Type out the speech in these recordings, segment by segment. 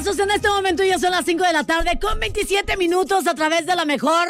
amigazos, en este momento ya son las 5 de la tarde con 27 minutos a través de la mejor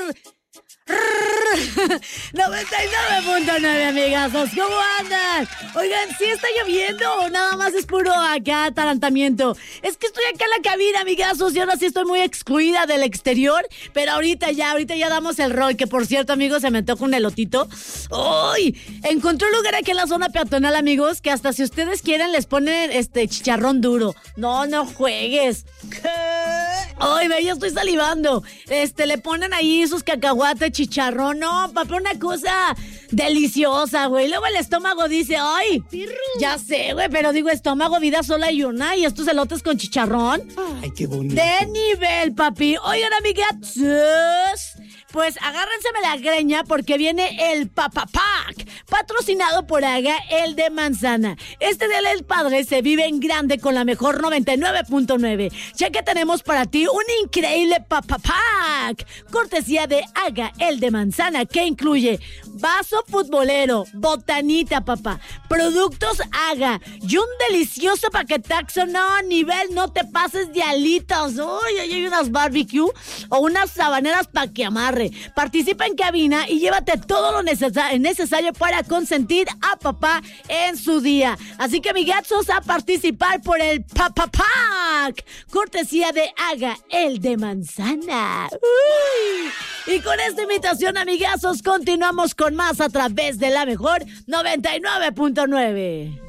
99.9, amigazos. ¿Cómo andan? Oigan, ¿sí está lloviendo o nada más es puro acá atarantamiento? Es que estoy acá en la cabina, amigazos, y ahora sí estoy muy excluida del exterior, pero ahorita ya damos el rol, que por cierto, amigos, se me antoja un elotito. ¡Uy! Encontré un lugar aquí en la zona peatonal, amigos, que hasta si ustedes quieren les ponen chicharrón duro. No juegues. Ay, ve, ya estoy salivando. Le ponen ahí sus cacahuates, chicharrón. No, papá, una cosa deliciosa, güey. Luego el estómago dice, ay, ya sé, güey, pero digo, estómago, vida sola y una. Y estos elotes con chicharrón. Ay, qué bonito. De nivel, papi. Oigan, amiguitos, pues agárrenseme la greña porque viene el Papa Pack, patrocinado por Haga, el de manzana. Este Día del Padre se vive en grande con la mejor 99.9. Ya que tenemos para ti un increíble Papa Pack, cortesía de Haga, el de manzana, que incluye vaso futbolero, botanita, papá, productos Haga y un delicioso paquetaxo. No, nivel, no te pases de alitas. Uy, hay unas barbecue o unas sabaneras pa' que amarre. Participa en cabina y llévate todo lo necesario para consentir a papá en su día. Así que, amigazos, a participar por el Papa Pack, cortesía de Haga, el de manzana. Uy. Y con esta invitación, amigazos, continuamos con más a través de la mejor 99.9.